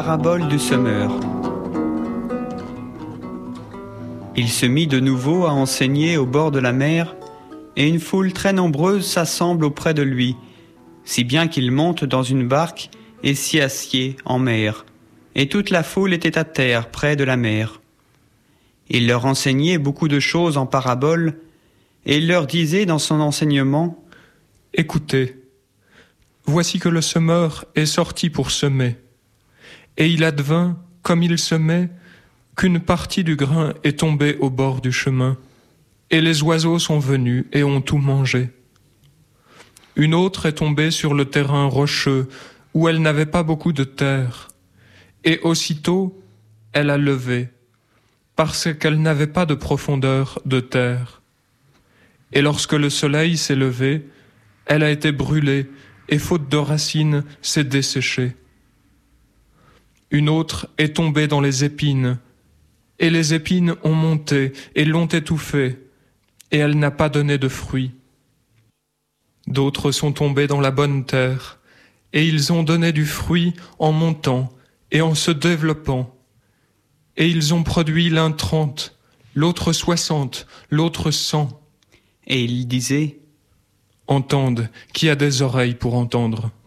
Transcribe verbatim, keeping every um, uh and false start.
Parabole du semeur. Il se mit de nouveau à enseigner au bord de la mer, et une foule très nombreuse s'assemble auprès de lui, si bien qu'il monte dans une barque et s'y assied en mer, et toute la foule était à terre près de la mer. Il leur enseignait beaucoup de choses en paraboles, et il leur disait dans son enseignement : « Écoutez, voici que le semeur est sorti pour semer. Et il advint, comme il semait, qu'une partie du grain est tombée au bord du chemin, et les oiseaux sont venus et ont tout mangé. Une autre est tombée sur le terrain rocheux, où elle n'avait pas beaucoup de terre, et aussitôt elle a levé, parce qu'elle n'avait pas de profondeur de terre. Et lorsque le soleil s'est levé, elle a été brûlée, et faute de racines, s'est desséchée. Une autre est tombée dans les épines, et les épines ont monté et l'ont étouffée, et elle n'a pas donné de fruits. D'autres sont tombés dans la bonne terre, et ils ont donné du fruit en montant et en se développant. Et ils ont produit l'un trente, l'autre soixante, l'autre cent. Et il disait : Entende, qui a des oreilles pour entendre.